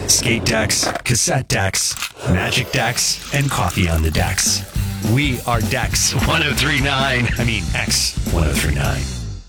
Skate decks, cassette decks, magic decks, and coffee on the decks. We are Dex 1039. I mean, X 1039.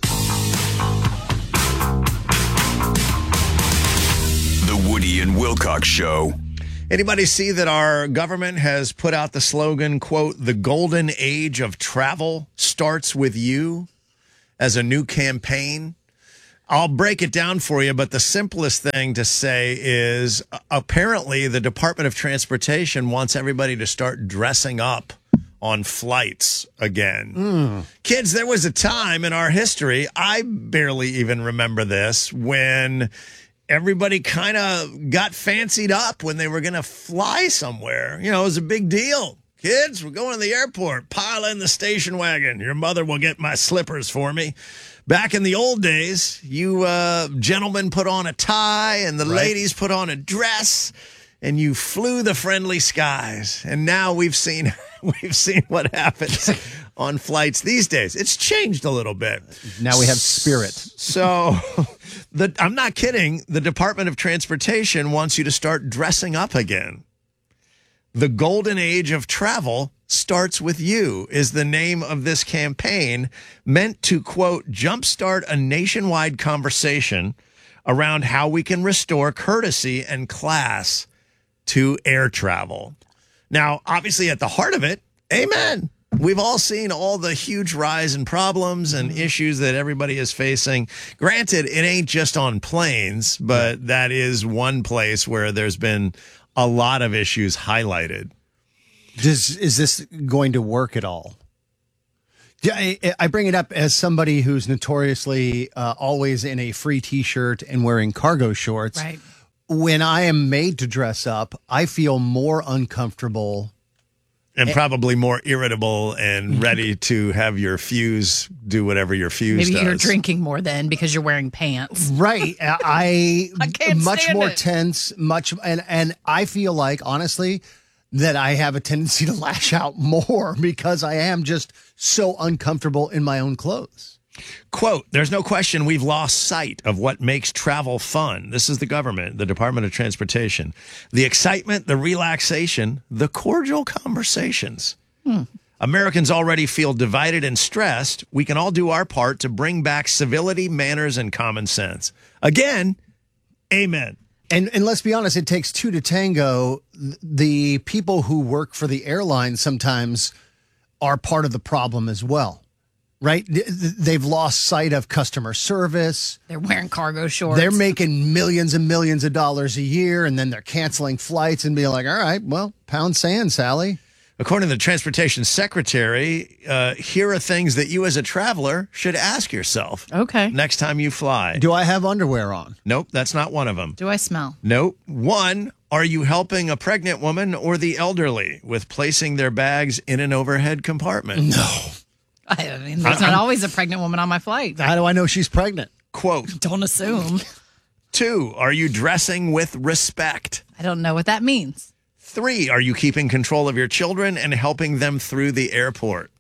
The Woody and Wilcox Show. Anybody see that our government has put out the slogan, quote, "The golden age of travel starts with you," as a new campaign? I'll break it down for you, but the simplest thing to say is apparently the Department of Transportation wants everybody to start dressing up on flights again. Kids, there was a time in our history, I barely even remember this, when everybody kind of got fancied up when they were going to fly somewhere. You know, it was a big deal. Kids, we're going to the airport. Pile in the station wagon. Your mother will get my slippers for me. Back in the old days, you gentlemen put on a tie and the ladies put on a dress and you flew the friendly skies. And now we've seen what happens on flights these days. It's changed a little bit. Now we have Spirit. So I'm not kidding. The Department of Transportation wants you to start dressing up again. The golden age of travel starts with you is the name of this campaign, meant to, quote, jumpstart a nationwide conversation around how we can restore courtesy and class to air travel. Now, obviously at the heart of it, amen. We've all seen all the huge rise in problems and issues that everybody is facing. Granted, it ain't just on planes, but that is one place where there's been a lot of issues highlighted. Is this going to work at all? Yeah, I bring it up as somebody who's notoriously always in a free T-shirt and wearing cargo shorts. Right. When I am made to dress up, I feel more uncomfortable. And probably more irritable and ready to have your fuse do whatever your fuse Maybe does. you're drinking more then because you're wearing pants. Right. I can't much stand more it. tense, and I feel like, honestly, that I have a tendency to lash out more because I am just so uncomfortable in my own clothes. Quote, there's no question we've lost sight of what makes travel fun. This is the government, the Department of Transportation. The excitement, the relaxation, the cordial conversations. Americans already feel divided and stressed. We can all do our part to bring back civility, manners, and common sense. Again, amen. And let's be honest, it takes two to tango. The people who work for the airline sometimes are part of the problem as well. Right? They've lost sight of customer service. They're wearing cargo shorts. They're making millions and millions of dollars a year, and then they're canceling flights and being like, all right, well, pound sand, Sally. According to the Transportation Secretary, here are things that you as a traveler should ask yourself. Okay. Next time you fly. Do I have underwear on? Nope, that's not one of them. Do I smell? Nope. One, are you helping a pregnant woman or the elderly with placing their bags in an overhead compartment? No. I mean, there's not always a pregnant woman on my flight. How do I know she's pregnant? Quote. Don't assume. 2, are you dressing with respect? I don't know what that means. 3, are you keeping control of your children and helping them through the airport?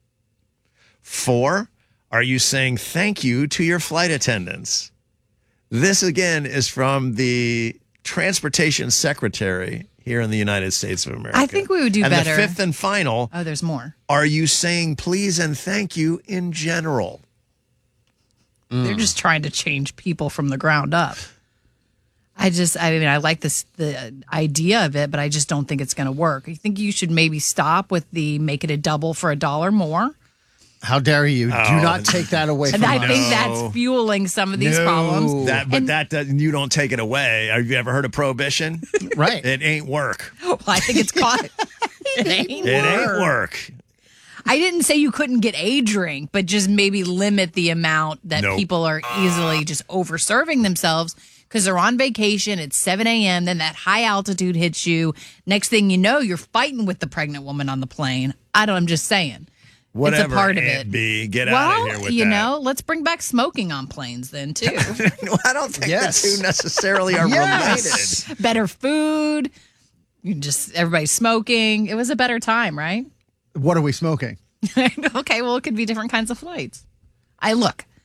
4, are you saying thank you to your flight attendants? This, again, is from the Transportation Secretary here in the United States of America. I think we would do and better. The 5th and final, Oh, there's more. are you saying please and thank you in general? They're just trying to change people from the ground up. I like the idea of it, but I just don't think it's going to work. I think you should maybe stop with the make it a double for $1 more. How dare you? Do not take that away from And I us. think that's fueling some of these problems. That doesn't. You don't take it away. Have you ever heard of prohibition? Right. It ain't work. Well, I think it's caught. It ain't work. I didn't say you couldn't get a drink, but just maybe limit the amount that people are easily just over-serving themselves because they're on vacation. It's 7 a.m. Then that high altitude hits you. Next thing you know, you're fighting with the pregnant woman on the plane. I'm just saying. Whatever, it's a part of Aunt it. B, get out of here with that. you know, let's bring back smoking on planes then, too. I don't think the two necessarily are related. Better food. Everybody's smoking. It was a better time, right? What are we smoking? Okay, well, it could be different kinds of flights.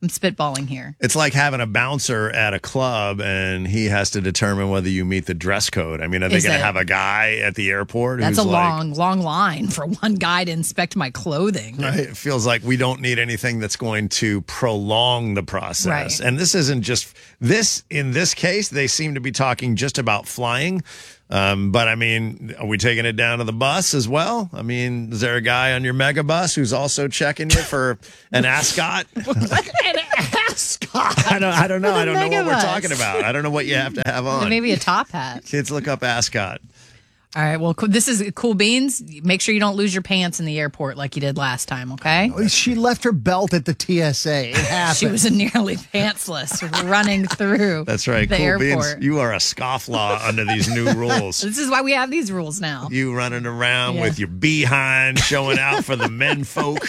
I'm spitballing here. It's like having a bouncer at a club and he has to determine whether you meet the dress code. I mean, are they going to have a guy at the airport That's who's a long line for one guy to inspect my clothing. Right. It feels like we don't need anything that's going to prolong the process. Right. And this isn't just this. In this case, they seem to be talking just about flying. But I mean, are we taking it down to the bus as well? I mean, is there a guy on your mega bus who's also checking you for an ascot? An ascot. I don't know. I don't know what we're Megabus. talking about. I don't know what you have to have on. Maybe a top hat. Kids, look up ascot. All right. Well, this is Cool Beans. Make sure you don't lose your pants in the airport like you did last time, okay? She left her belt at the TSA. It happened. She was nearly pantsless running through That's right. the Cool airport. Beans. You are a scofflaw under these new rules. This is why we have these rules now. You running around Yeah. with your behind showing out for the men folk.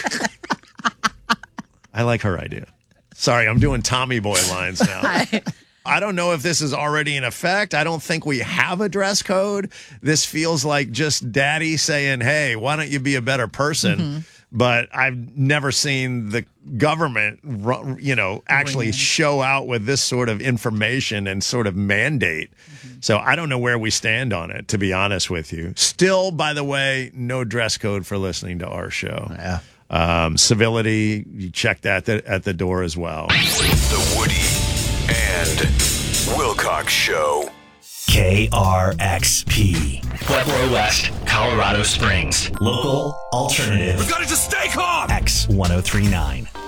I like her idea. Sorry, I'm doing Tommy Boy lines now. I don't know if this is already in effect. I don't think we have a dress code. This feels like just daddy saying, hey, why don't you be a better person? Mm-hmm. But I've never seen the government, actually show out with this sort of information and sort of mandate. Mm-hmm. So I don't know where we stand on it, to be honest with you. Still, by the way, no dress code for listening to our show. Yeah. Civility, you check that at the door as well. The Woody and Wilcox Show. KRXP. Pueblo West, Colorado Springs. Local, alternative. Got it to stay calm! X1039.